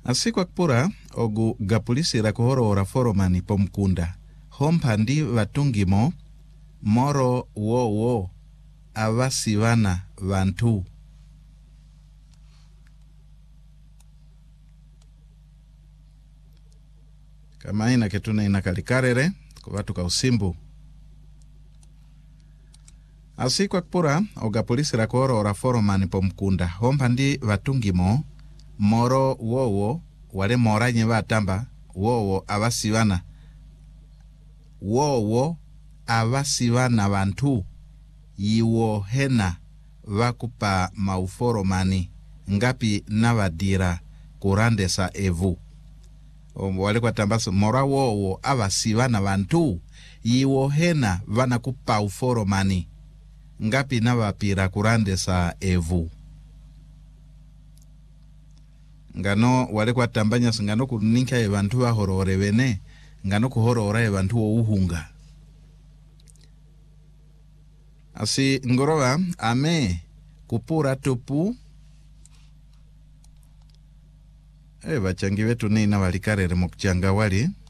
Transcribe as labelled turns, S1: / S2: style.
S1: Asikwa kpura ogu gapulisi la kuhorora foromani pomkunda. Hompandi vatungimo moro wo avasivana vantu. Kama ina ketuna inakalikarere kubatu ka usimbu. Asikwa kpura oga polisi la kuhorora foromani pomkunda. Hompandi vatungimo moro wo wale moranye vatamba wo avasivana. Wo avasivana vantu yiwo hena vakupa mauforomani ngapi navadira kurandesa evu. Wale kwa tambaso mora wo avasivana vantu yiwo hena vana kupa uforomani ngapi navapira kurandesa evu. Ngano wale kwa tambanya ngano kuninka evantu wa horore vene ngano kuhorora evantu wo uhunga. Asi ngorowa ame kupura tupu bachangi wetu nina walikarere mukuchanga wali